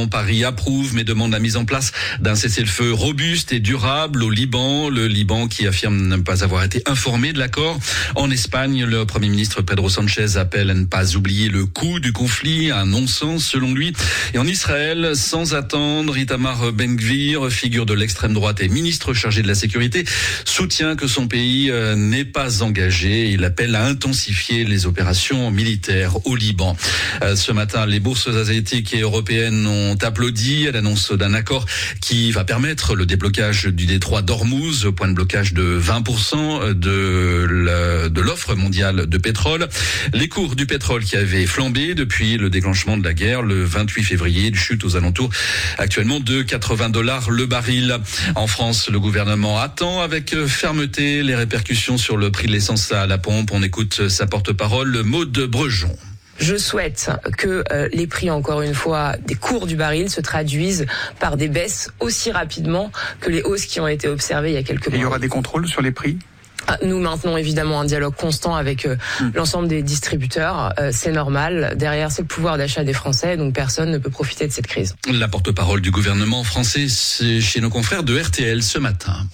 Liban. Paris approuve mais demande la mise en place d'un cessez-le-feu robuste et durable au Liban. Le Liban qui affirme ne pas avoir été informé de l'accord. En Espagne, le Premier ministre Pedro Sánchez appelle à ne pas oublier le coût du conflit, un non-sens selon lui. Et en Israël, sans attendre, Itamar Ben-Gvir, figure de l'extrême droite et ministre chargé de la sécurité, soutient que son pays n'est pas engagé. Il appelle à intensifier les opérations militaires au Liban. Ce matin, les bourses asiatiques et européennes ont applaudi à l'annonce d'un accord qui va permettre le déblocage du détroit d'Ormuz, point de blocage de 20% de l'offre mondiale de pétrole. Les cours du pétrole qui avaient flambé depuis le déclenchement de la guerre le 28 février, une chute aux alentours actuellement de $80 le baril. En France, le gouvernement attend avec fermeté les répercussions sur le prix de l'essence à la pompe. On écoute sa porte-parole, Maude Brejon. Je souhaite que les prix, encore une fois, des cours du baril se traduisent par des baisses aussi rapidement que les hausses qui ont été observées il y a quelques mois. Et il y aura des contrôles sur les prix ? Nous maintenons évidemment un dialogue constant avec l'ensemble des distributeurs. C'est normal. Derrière, c'est le pouvoir d'achat des Français, donc personne ne peut profiter de cette crise. La porte-parole du gouvernement français, c'est chez nos confrères de RTL ce matin.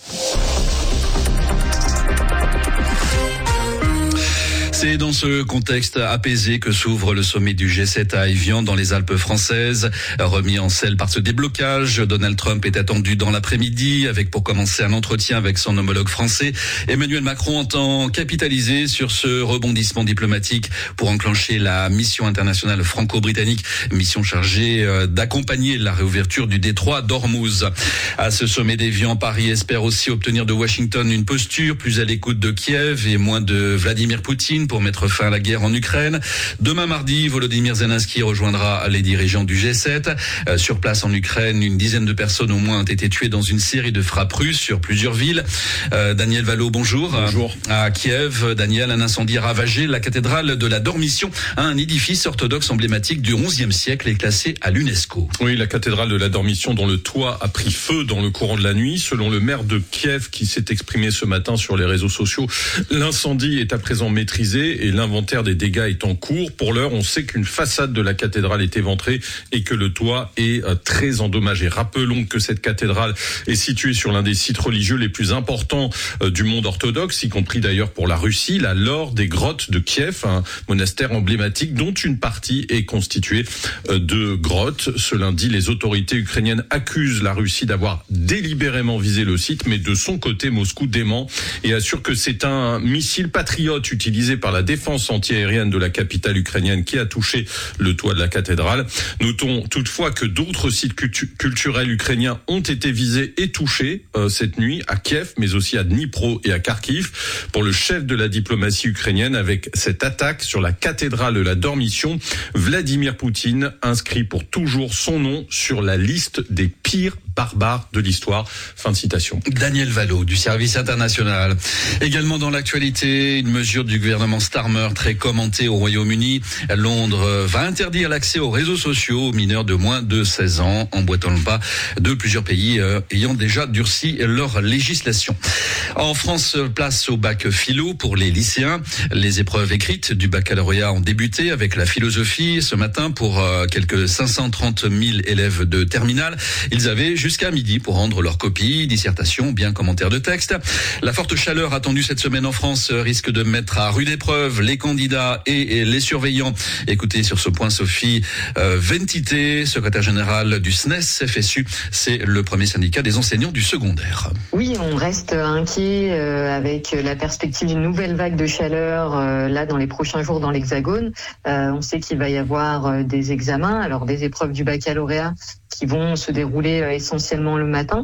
C'est dans ce contexte apaisé que s'ouvre le sommet du G7 à Évian dans les Alpes françaises. Remis en selle par ce déblocage, Donald Trump est attendu dans l'après-midi avec pour commencer un entretien avec son homologue français. Emmanuel Macron entend capitaliser sur ce rebondissement diplomatique pour enclencher la mission internationale franco-britannique, mission chargée d'accompagner la réouverture du détroit d'Ormuz. À ce sommet d'Évian, Paris espère aussi obtenir de Washington une posture plus à l'écoute de Kiev et moins de Vladimir Poutine pour mettre fin à la guerre en Ukraine. Demain mardi, Volodymyr Zelensky rejoindra les dirigeants du G7. Sur place en Ukraine, une dizaine de personnes au moins ont été tuées dans une série de frappes russes sur plusieurs villes. Daniel Valo, bonjour. Bonjour. À Kiev, Daniel, un incendie a ravagé la cathédrale de la Dormition, un édifice orthodoxe emblématique du XIe siècle et classé à l'UNESCO. Oui, la cathédrale de la Dormition dont le toit a pris feu dans le courant de la nuit. Selon le maire de Kiev qui s'est exprimé ce matin sur les réseaux sociaux, l'incendie est à présent maîtrisé et l'inventaire des dégâts est en cours. Pour l'heure, on sait qu'une façade de la cathédrale est éventrée et que le toit est très endommagé. Rappelons que cette cathédrale est située sur l'un des sites religieux les plus importants du monde orthodoxe, y compris d'ailleurs pour la Russie, la Laure des grottes de Kiev, un monastère emblématique dont une partie est constituée de grottes. Ce lundi, les autorités ukrainiennes accusent la Russie d'avoir délibérément visé le site, mais de son côté, Moscou dément et assure que c'est un missile patriote utilisé par la défense antiaérienne de la capitale ukrainienne qui a touché le toit de la cathédrale. Notons toutefois que d'autres sites culturels ukrainiens ont été visés et touchés cette nuit à Kiev, mais aussi à Dnipro et à Kharkiv. Pour le chef de la diplomatie ukrainienne, avec cette attaque sur la cathédrale de la Dormition, Vladimir Poutine inscrit pour toujours son nom sur la liste des pires barbares de l'histoire. Fin de citation. Daniel Valo du service international. Également dans l'actualité, une mesure du gouvernement Starmer très commentée au Royaume-Uni. Londres va interdire l'accès aux réseaux sociaux aux mineurs de moins de 16 ans, emboîtant le pas de plusieurs pays ayant déjà durci leur législation. En France, place au bac philo pour les lycéens. Les épreuves écrites du baccalauréat ont débuté avec la philosophie ce matin pour quelques 530 000 élèves de terminale. Ils avaient jusqu'à midi pour rendre leur copie, dissertation, bien commentaire de texte. La forte chaleur attendue cette semaine en France risque de mettre à rude épreuve les candidats et les surveillants. Écoutez sur ce point Sophie Ventité, secrétaire générale du SNES FSU. C'est le premier syndicat des enseignants du secondaire. Oui, on reste inquiet avec la perspective d'une nouvelle vague de chaleur là dans les prochains jours dans l'Hexagone. On sait qu'il va y avoir des examens, alors des épreuves du baccalauréat qui vont se dérouler essentiellement le matin.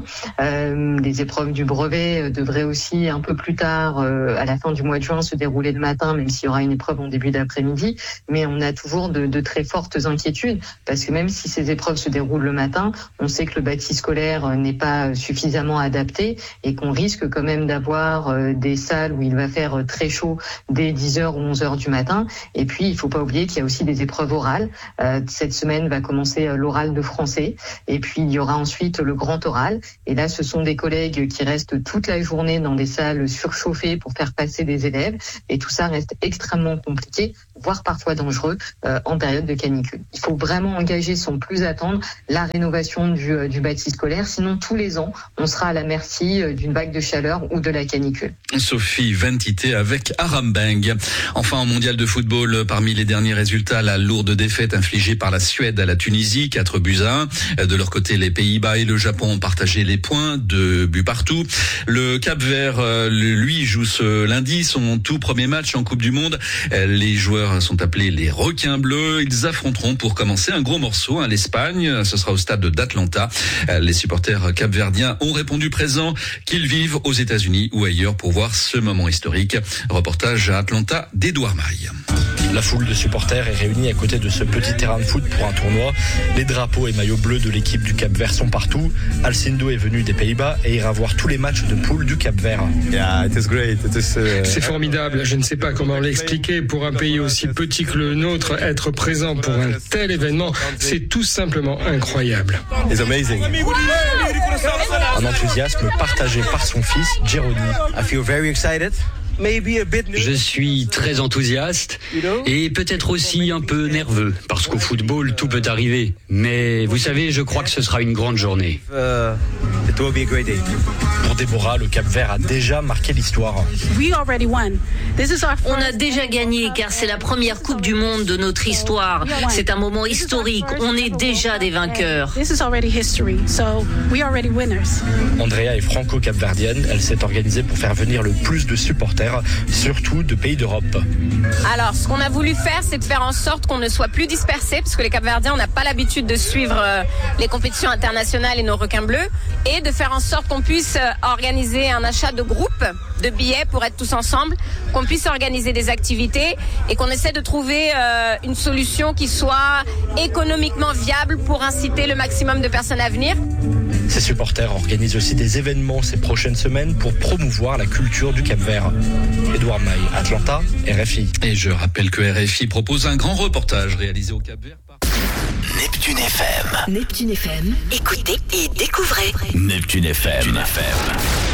Les épreuves du brevet devraient aussi un peu plus tard, à la fin du mois de juin, se dérouler le matin, même s'il y aura une épreuve en début d'après-midi. Mais on a toujours de très fortes inquiétudes, parce que même si ces épreuves se déroulent le matin, on sait que le bâti scolaire n'est pas suffisamment adapté et qu'on risque quand même d'avoir des salles où il va faire très chaud dès 10h ou 11h du matin. Et puis, il faut pas oublier qu'il y a aussi des épreuves orales. Cette semaine va commencer l'oral de français. Et puis, il y aura ensuite le grand oral. Et là, ce sont des collègues qui restent toute la journée dans des salles surchauffées pour faire passer des élèves. Et tout ça reste extrêmement compliqué, voire parfois dangereux en période de canicule. Il faut vraiment engager sans plus attendre la rénovation du bâti scolaire, sinon tous les ans, on sera à la merci d'une vague de chaleur ou de la canicule. Sophie Ventité avec Arambeng. Enfin, en mondial de football, parmi les derniers résultats, la lourde défaite infligée par la Suède à la Tunisie, 4-1. De leur côté, les Pays-Bas et le Japon ont partagé les points, 2 buts partout. Le Cap-Vert, lui, joue ce lundi son tout premier match en Coupe du Monde. Les joueurs sont appelés les requins bleus. Ils affronteront pour commencer un gros morceau, l'Espagne. Ce sera au stade d'Atlanta. Les supporters capverdiens ont répondu présent, qu'ils vivent aux États-Unis ou ailleurs pour voir ce moment historique. Reportage à Atlanta d'Edouard Maille. La foule de supporters est réunie à côté de ce petit terrain de foot pour un tournoi. Les drapeaux et maillots bleus de l'équipe du Cap-Vert sont partout. Alcindo est venu des Pays-Bas et ira voir tous les matchs de poule du Cap-Vert. C'est formidable, je ne sais pas comment l'expliquer. Pour un pays aussi petit que le nôtre, être présent pour un tel événement, c'est tout simplement incroyable. Un enthousiasme partagé par son fils, Jeroni. Je suis très enthousiaste et peut-être aussi un peu nerveux parce qu'au football tout peut arriver. Mais vous savez, je crois que ce sera une grande journée. Pour Déborah, le Cap-Vert a déjà marqué l'histoire. On a déjà gagné car c'est la première Coupe du Monde de notre histoire. C'est un moment historique. On est déjà des vainqueurs. Andrea est franco-capverdienne. Elle s'est organisée pour faire venir le plus de supporters, surtout de pays d'Europe. Alors, ce qu'on a voulu faire, c'est de faire en sorte qu'on ne soit plus dispersés, parce que les Capverdiens, on n'a pas l'habitude de suivre les compétitions internationales et nos requins bleus, et de faire en sorte qu'on puisse organiser un achat de groupe de billets pour être tous ensemble, qu'on puisse organiser des activités et qu'on essaie de trouver une solution qui soit économiquement viable pour inciter le maximum de personnes à venir. Ces supporters organisent aussi des événements ces prochaines semaines pour promouvoir la culture du Cap-Vert. Edouard Maille, Atlanta, RFI. Et je rappelle que RFI propose un grand reportage réalisé au Cap-Vert par Neptune FM. Neptune FM. Écoutez et découvrez. Neptune FM.